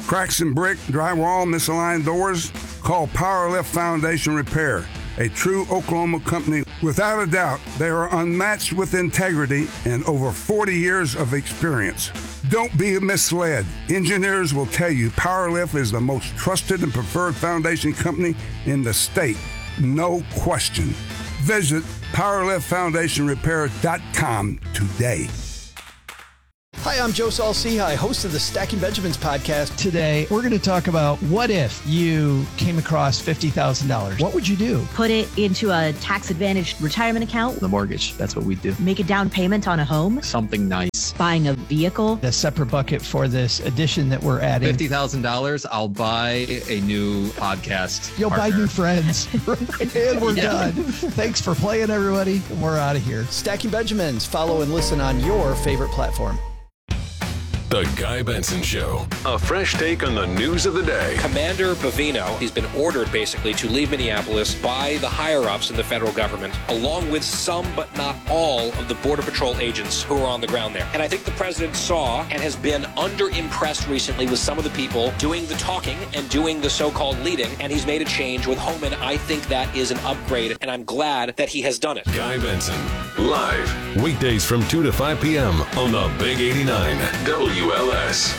Cracks in brick, drywall, misaligned doors? Call Powerlift Foundation Repair, a true Oklahoma company. Without a doubt, they are unmatched with integrity and over forty years of experience. Don't be misled. Engineers will tell you Powerlift is the most trusted and preferred foundation company in the state. No question. Visit powerlift foundation repair dot com today. Hi, I'm Joe Saul-Sehy, host of the Stacking Benjamins podcast. Today, we're going to talk about what if you came across fifty thousand dollars? What would you do? Put it into a tax-advantaged retirement account. The mortgage, that's what we do. Make a down payment on a home. Something nice. Buying a vehicle. A separate bucket for this addition that we're adding. fifty thousand dollars, I'll buy a new podcast You'll partner. buy new friends. And we're Yeah. done. Thanks for playing, everybody. We're out of here. Stacking Benjamins. Follow and listen on your favorite platform. The Guy Benson Show. A fresh take on the news of the day. Commander Bavino, he's been ordered basically to leave Minneapolis by the higher-ups in the federal government, along with some but not all of the Border Patrol agents who are on the ground there. And I think the president saw and has been under-impressed recently with some of the people doing the talking and doing the so-called leading, and he's made a change with Homan. I think that is an upgrade, and I'm glad that he has done it. Guy Benson, live, weekdays from two to five p.m. on the Big eighty-nine W L S.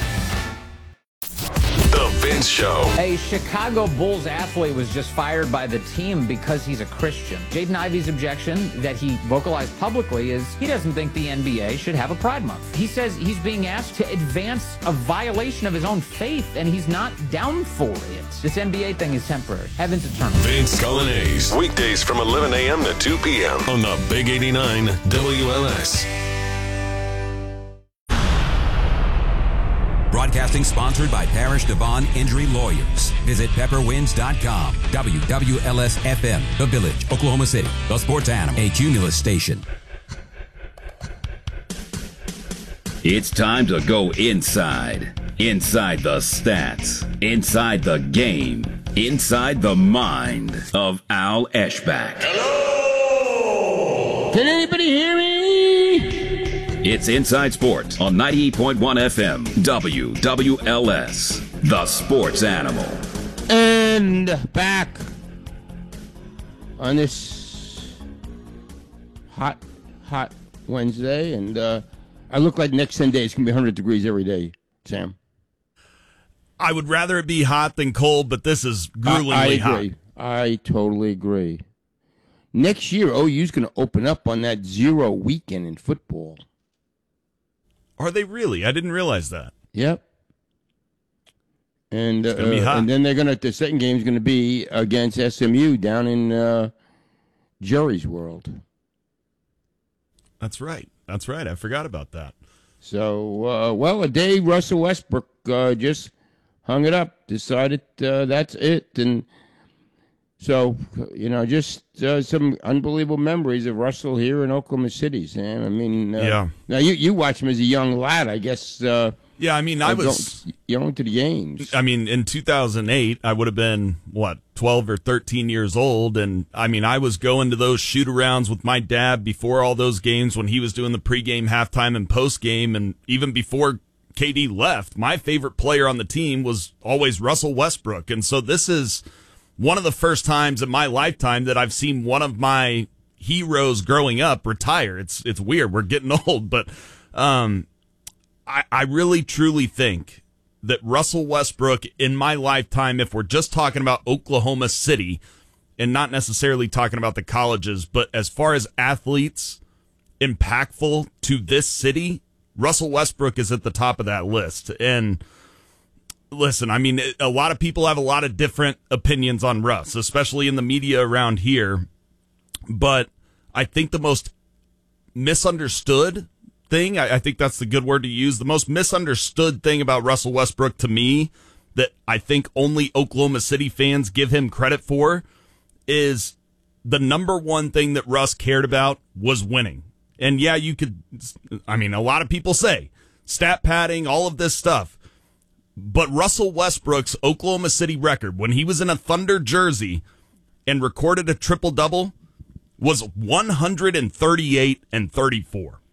The Vince Show. A Chicago Bulls athlete was just fired by the team because he's a Christian. Jaden Ivey's objection that he vocalized publicly is he doesn't think the N B A should have a Pride Month. He says he's being asked to advance a violation of his own faith, and he's not down for it. This N B A thing is temporary. Heaven's eternal. Vince Colonnese, weekdays from eleven a.m. to two p.m. on the Big eighty-nine W L S. Broadcasting sponsored by Parish Devon Injury Lawyers. Visit pepper winds dot com. W W L S F M, The Village, Oklahoma City. The Sports Animal, a Cumulus station. It's time to go inside. Inside the stats. Inside the game. Inside the mind of Al Eschbach. Hello! Can anybody hear me? It's Inside Sports on ninety-eight point one F M, W W L S, the Sports Animal. And back on this hot, hot Wednesday, and uh, I look like next ten days can be one hundred degrees every day, Sam. I would rather it be hot than cold, but this is gruelingly I, I hot. agree. I totally agree. Next year, O U's going to open up on that zero weekend in football. Are they really? I didn't realize that. Yep. And uh, gonna be hot. and then they're gonna the second game is going to be against S M U down in uh, Jerry's World. That's right. That's right. I forgot about that. So, uh, well, a day Russell Westbrook uh, just hung it up, decided uh, that's it, and so you know, just uh, some unbelievable memories of Russell here in Oklahoma City, Sam. I mean, uh, Yeah. Now you you watched him as a young lad, I guess. Uh, Yeah, I mean, I uh, was going to the games. I mean, in two thousand eight, I would have been, what, twelve or thirteen years old. And, I mean, I was going to those shoot-arounds with my dad before all those games when he was doing the pregame, halftime, and postgame. And even before K D left, my favorite player on the team was always Russell Westbrook. And so this is one of the first times in my lifetime that I've seen one of my heroes growing up retire. It's it's weird. We're getting old. But um, I, I really, truly think that Russell Westbrook in my lifetime, if we're just talking about Oklahoma City and not necessarily talking about the colleges, but as far as athletes impactful to this city, Russell Westbrook is at the top of that list. And listen, I mean, a lot of people have a lot of different opinions on Russ, especially in the media around here. But I think the most misunderstood thing, I, I think that's the good word to use, the most misunderstood thing about Russell Westbrook to me that I think only Oklahoma City fans give him credit for is the number one thing that Russ cared about was winning. And yeah, you could, I mean, a lot of people say stat padding, all of this stuff. But Russell Westbrook's Oklahoma City record, when he was in a Thunder jersey and recorded a triple-double, was one hundred thirty-eight and thirty-four.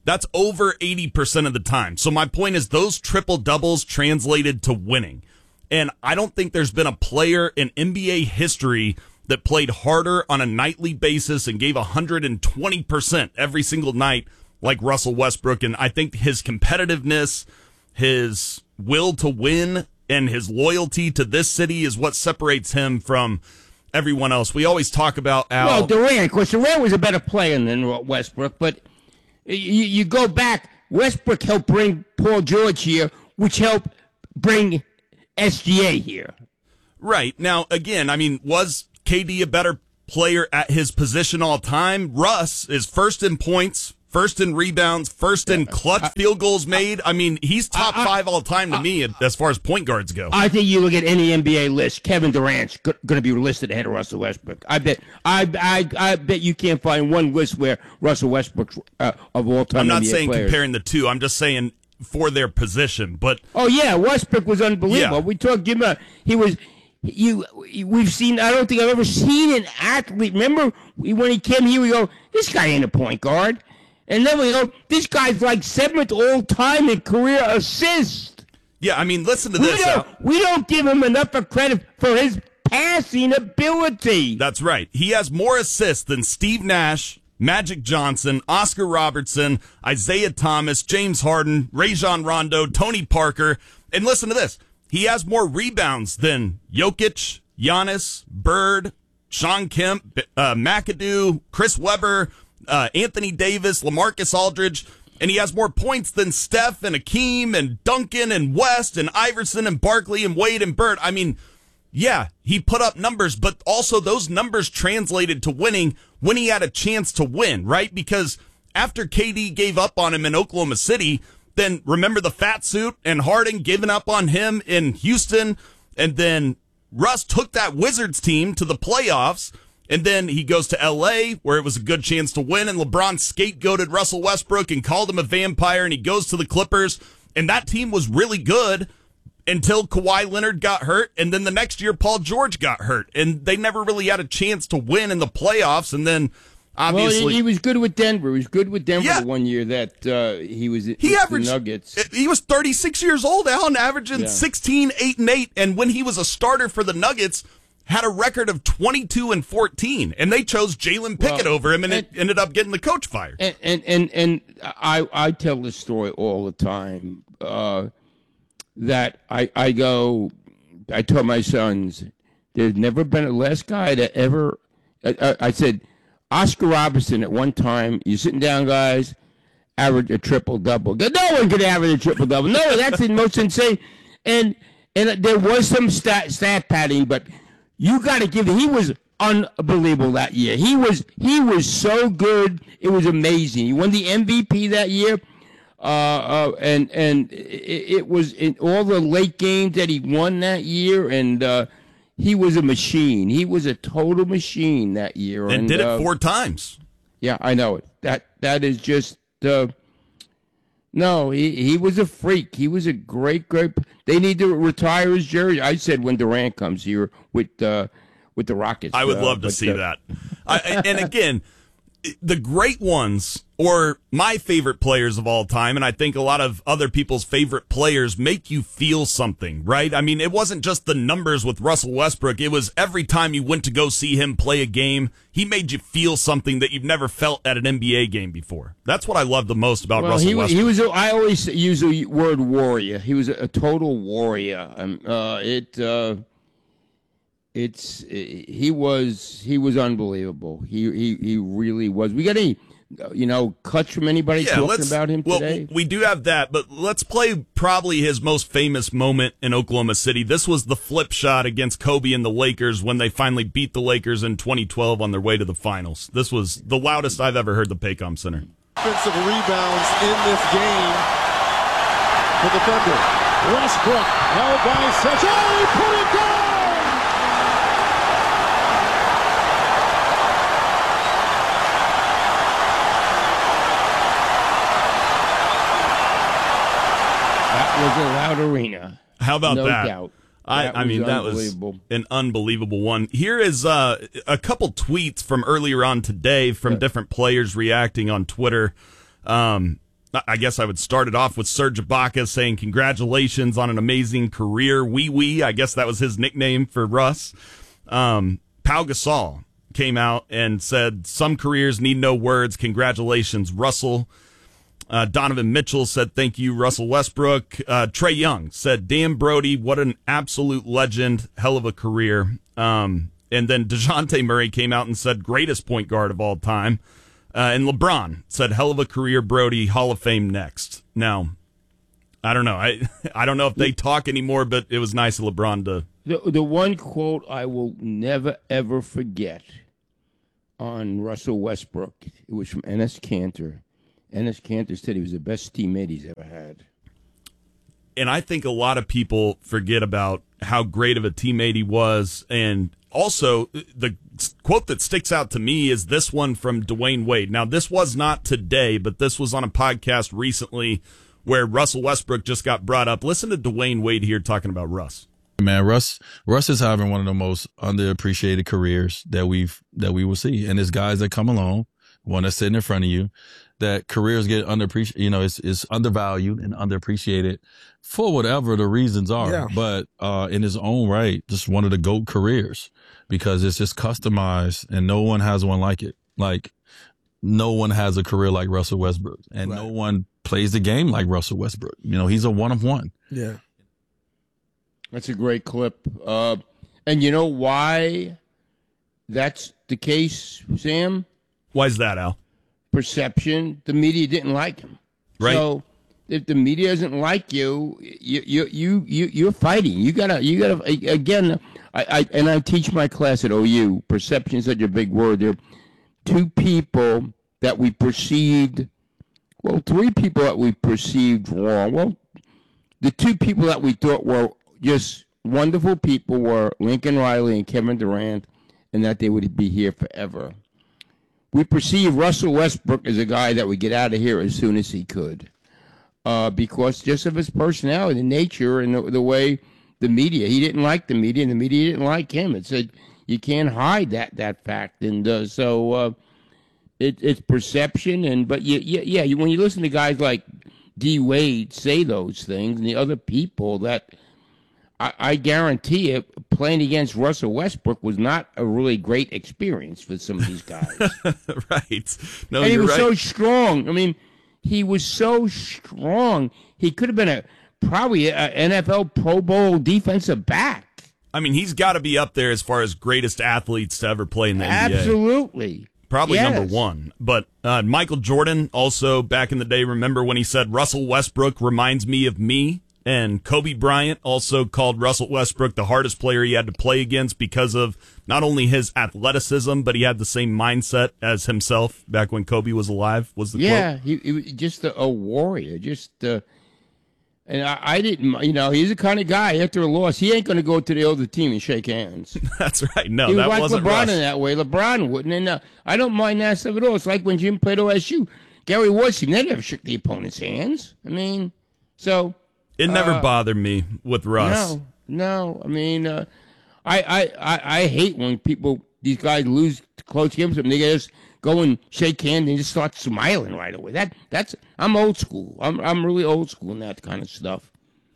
That's over eighty percent of the time. So my point is those triple doubles translated to winning. And I don't think there's been a player in N B A history that played harder on a nightly basis and gave one hundred twenty percent every single night like Russell Westbrook. And I think his competitiveness, his will to win, and his loyalty to this city is what separates him from everyone else. We always talk about Al. Well, Durant, of course, Durant was a better player than Westbrook, but you, you go back, Westbrook helped bring Paul George here, which helped bring S G A here. Right. Now, again, I mean, was K D a better player at his position all time? Russ is first in points, first in rebounds, first in clutch field goals made. I mean, he's top five all time to me as far as point guards go. I think you look at any N B A list, Kevin Durant's going to be listed ahead of Russell Westbrook. I bet I I I bet you can't find one list where Russell Westbrook uh, of all time I'm not N B A saying players. comparing the two. I'm just saying for their position. But oh yeah, Westbrook was unbelievable. Yeah. We talked him about he was. You, we've seen. I don't think I've ever seen an athlete. Remember when he came here, we go, this guy ain't a point guard. And then we go, this guy's like seventh all-time in career assists. Yeah, I mean, listen to we this. Don't, Al. we don't give him enough credit for his passing ability. That's right. He has more assists than Steve Nash, Magic Johnson, Oscar Robertson, Isaiah Thomas, James Harden, Rajon Rondo, Tony Parker. And listen to this. He has more rebounds than Jokic, Giannis, Bird, Sean Kemp, uh, McAdoo, Chris Webber, Uh, Anthony Davis, LaMarcus Aldridge, and he has more points than Steph and Akeem and Duncan and West and Iverson and Barkley and Wade and Bird. I mean, yeah, he put up numbers, but also those numbers translated to winning when he had a chance to win, right? Because after K D gave up on him in Oklahoma City, then remember the fat suit and Harden giving up on him in Houston, and then Russ took that Wizards team to the playoffs. And then he goes to L A, where it was a good chance to win, and LeBron scapegoated Russell Westbrook and called him a vampire, and he goes to the Clippers, and that team was really good until Kawhi Leonard got hurt, and then the next year Paul George got hurt, and they never really had a chance to win in the playoffs, and then obviously... Well, he, he was good with Denver. He was good with Denver Yeah. the one year that uh, he was He with averaged, the Nuggets. He was thirty-six years old, Alan, averaging Yeah. sixteen, eight, and eight, and when he was a starter for the Nuggets... had a record of twenty-two and fourteen, and they chose Jalen Pickett Well, over him, and, and- it ended up getting the coach fired. And and and, and I I tell this story all the time. Uh, that I I go, I told my sons, there's never been a last guy that ever. I, I, I said, Oscar Robertson at one time. You sitting down, guys, average a triple double. No one could average a triple double. No, that's the most insane. And and there was some stat stat padding, but. You got to give. He was unbelievable that year. He was he was so good. It was amazing. He won the M V P that year, uh, uh, and and it, it was in all the late games that he won that year. And uh, he was a machine. He was a total machine that year. And, and did it uh, four times. Yeah, I know it. That that is just. Uh, No, he, he was a freak. He was a great, great. They need to retire his jersey. I said when Durant comes here with uh, with the Rockets. I would uh, love to but, see uh, that. I, and again, the great ones, or my favorite players of all time, and I think a lot of other people's favorite players make you feel something, right? I mean, it wasn't just the numbers with Russell Westbrook. It was every time you went to go see him play a game, he made you feel something that you've never felt at an N B A game before. That's what I love the most about well, Russell he, Westbrook. he was. A, I always use the word warrior. He was a, a total warrior. Um, uh, it. Uh, it's. He was. He was unbelievable. He. He. He really was. We got any, you know, cuts from anybody Yeah, talking let's- about him well, today? we do have that, but let's play probably his most famous moment in Oklahoma City. This was the flip shot against Kobe and the Lakers when they finally beat the Lakers in twenty twelve on their way to the finals. This was the loudest I've ever heard the Paycom Center. Offensive rebounds in this game for the Thunder. Westbrook held by Seth. Oh, he put it down! That was a loud arena. How about no that? doubt. I, That I mean, was that was unbelievable. an unbelievable one. Here is uh, a couple tweets from earlier on today from different players reacting on Twitter. Um, I guess I would start it off with Serge Ibaka saying congratulations on an amazing career. Wee Wee, I guess that was his nickname for Russ. Um, Pau Gasol came out and said some careers need no words. Congratulations, Russell. Uh, Donovan Mitchell said thank you, Russell Westbrook. Uh, Trae Young said, damn, Brody, what an absolute legend. Hell of a career. Um, and then DeJounte Murray came out and said greatest point guard of all time. Uh, and LeBron said, hell of a career, Brody, Hall of Fame next. Now, I don't know. I I don't know if they talk anymore, but it was nice of LeBron to... The, the one quote I will never, ever forget on Russell Westbrook, it was from Enes Kanter. Enes Kanter said he was the best teammate he's ever had. And I think a lot of people forget about how great of a teammate he was. And also, the quote that sticks out to me is this one from Dwayne Wade. Now, this was not today, but this was on a podcast recently where Russell Westbrook just got brought up. Listen to Dwayne Wade here talking about Russ. Man, Russ, Russ is having one of the most underappreciated careers that we've that we will see. And there's guys that come along, one that's sitting in front of you, that careers get underappreciated. You know, it's it's undervalued and underappreciated for whatever the reasons are. Yeah. But uh, in his own right, just one of the GOAT careers because it's just customized and no one has one like it. Like no one has a career like Russell Westbrook, and right. no one plays the game like Russell Westbrook. You know, he's a one of one. Yeah. That's a great clip. Uh, and you know why that's the case, Sam? Why is that, Al? Perception. The media didn't like him. Right. So if the media doesn't like you, you you you, you you're fighting. You gotta you gotta again. I, I and I teach my class at O U. Perception is such a big word. There are two people that we perceived. Well, three people that we perceived wrong. Well, the two people that we thought were just wonderful people were Lincoln Riley and Kevin Durant, and that they would be here forever. We perceive Russell Westbrook as a guy that would get out of here as soon as he could, uh, because just of his personality, the nature, and the, the way the media, he didn't like the media, and the media didn't like him. It said you can't hide that that fact, and uh, so uh, it, it's perception. And but you, yeah, yeah, you, when you listen to guys like D. Wade say those things, and the other people that. I guarantee you, playing against Russell Westbrook was not a really great experience for some of these guys. Right. No, and he you're was right. so strong. I mean, he was so strong. He could have been a probably an N F L Pro Bowl defensive back. I mean, he's got to be up there as far as greatest athletes to ever play in the N B A. Absolutely. Probably yes. number one. But uh, Michael Jordan also back in the day, remember when he said, Russell Westbrook reminds me of me? And Kobe Bryant also called Russell Westbrook the hardest player he had to play against because of not only his athleticism, but he had the same mindset as himself back when Kobe was alive, was the yeah, quote. Yeah, he, he was just a, a warrior. Just, uh, and I, I didn't, you know, he's the kind of guy, after a loss, he ain't going to go to the other team and shake hands. That's right. No, he was that like wasn't LeBron Russ. in that way. LeBron wouldn't. And uh, I don't mind that stuff at all. It's like when Jim played O S U. Gary Woodson, they never shook the opponent's hands. I mean, so... It never uh, bothered me with Russ. No, no. I mean, uh, I, I, I, I hate when people, these guys lose close games, and they just go and shake hands and just start smiling right away. That that's I'm old school. I'm I'm really old school in that kind of stuff.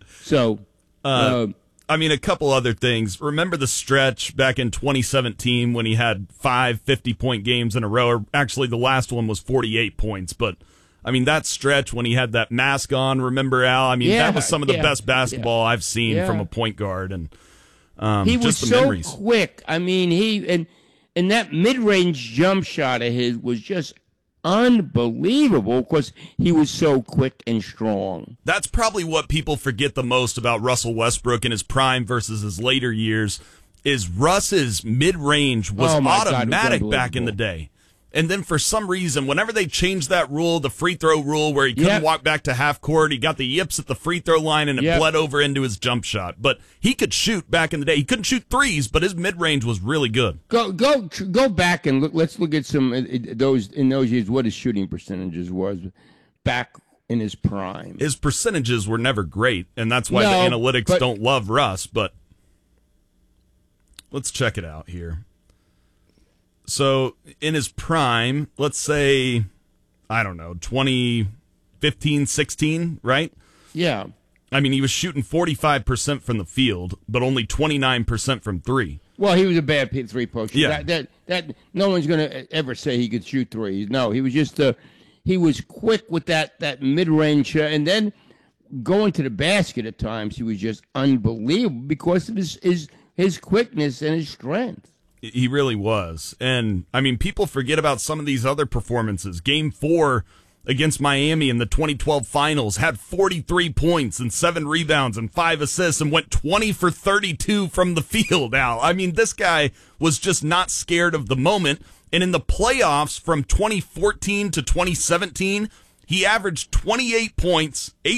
So, uh, uh, I mean, a couple other things. Remember the stretch back in twenty seventeen when he had five fifty-point games in a row? Or actually, the last one was forty-eight points, but. I mean, that stretch when he had that mask on, remember, Al? I mean, yeah, that was some of the yeah, best basketball yeah. I've seen yeah. from a point guard. And um, he was just the so memories. quick. I mean, he and and that mid-range jump shot of his was just unbelievable because he was so quick and strong. That's probably what people forget the most about Russell Westbrook in his prime versus his later years is Russ's mid-range was oh my automatic God, back in the day. And then for some reason, whenever they changed that rule, the free throw rule where he couldn't yep. walk back to half court, he got the yips at the free throw line and it yep. bled over into his jump shot. But he could shoot back in the day. He couldn't shoot threes, but his mid-range was really good. Go go go back and look. Let's look at some uh, those in those years. What his shooting percentages was back in his prime. His percentages were never great, and that's why no, the analytics but, don't love Russ. But let's check it out here. So in his prime, let's say, I don't know, twenty fifteen, sixteen, right? Yeah. I mean, he was shooting forty-five percent from the field, but only twenty-nine percent from three. Well, he was a bad three-point shooter. Yeah. That, that, that, no one's going to ever say he could shoot threes. No, he was just, uh, he was quick with that, that mid-range, uh, and then going to the basket at times, he was just unbelievable because of his, his, his quickness and his strength. He really was. And, I mean, people forget about some of these other performances. Game four against Miami in the twenty twelve finals had forty-three points and seven rebounds and five assists and went twenty for thirty-two from the field, Al. I mean, this guy was just not scared of the moment. And in the playoffs from twenty fourteen to twenty seventeen, he averaged twenty-eight points, eight